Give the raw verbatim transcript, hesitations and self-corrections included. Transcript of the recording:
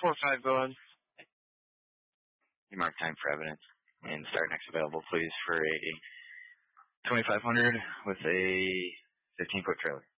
four five, go ahead. You mark time for evidence. And start next available, please, for a twenty-five hundred with a fifteen-foot trailer.